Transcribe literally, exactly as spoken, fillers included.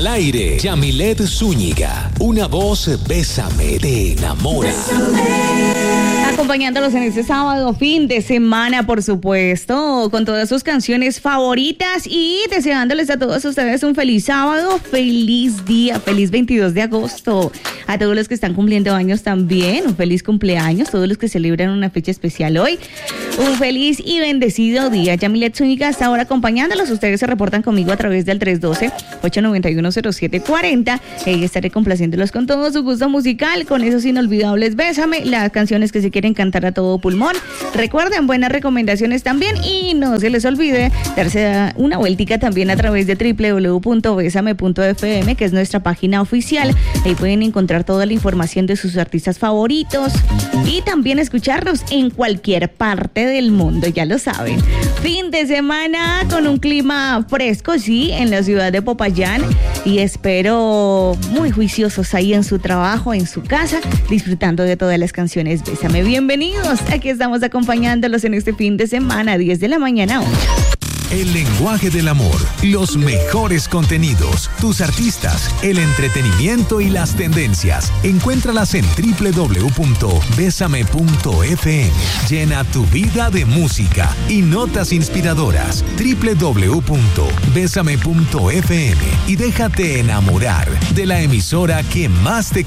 Al aire, Yamilet Zúñiga. Una voz, bésame, te enamora. Acompañándolos en este sábado, fin de semana, por supuesto, con todas sus canciones favoritas y deseándoles a todos ustedes un feliz sábado, feliz día, feliz veintidós de agosto. A todos los que están cumpliendo años también, un feliz cumpleaños, todos los que celebran una fecha especial hoy, un feliz y bendecido día. Yamilet Zúñiga hasta ahora acompañándolos, ustedes se reportan conmigo a través del tres uno dos, ocho nueve uno, cero siete cuatro cero y estaré complaciéndolos con todo su gusto musical, con esos inolvidables Bésame, las canciones que se quieren cantar a todo pulmón. Recuerden, buenas recomendaciones también y no se les olvide darse una vueltica también a través de doble u doble u doble u punto besame punto efe eme, que es nuestra página oficial. Ahí pueden encontrar toda la información de sus artistas favoritos y también escucharnos en cualquier parte del mundo, ya lo saben. Fin de semana con un clima fresco, sí, en la ciudad de Popayán, y espero muy juiciosos ahí en su trabajo, en su casa, disfrutando de todas las canciones Bésame. Bienvenidos, aquí estamos acompañándolos en este fin de semana, diez de la mañana. El lenguaje del amor, los mejores contenidos, tus artistas, el entretenimiento y las tendencias. Encuéntralas en doble u doble u doble u punto besame punto efe eme. Llena tu vida de música y notas inspiradoras. doble u doble u doble u punto besame punto efe eme y déjate enamorar de la emisora que más te